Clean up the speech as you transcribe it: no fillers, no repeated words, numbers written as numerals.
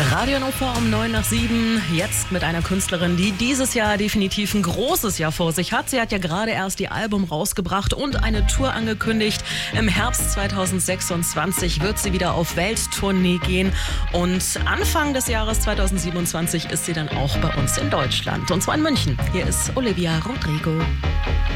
Radio Hannover um 6:09. Jetzt mit einer Künstlerin, die dieses Jahr definitiv ein großes Jahr vor sich hat. Sie hat ja gerade erst ihr Album rausgebracht und eine Tour angekündigt. Im Herbst 2026 wird sie wieder auf Welttournee gehen. Und Anfang des Jahres 2027 ist sie dann auch bei uns in Deutschland. Und zwar in München. Hier ist Olivia Rodrigo.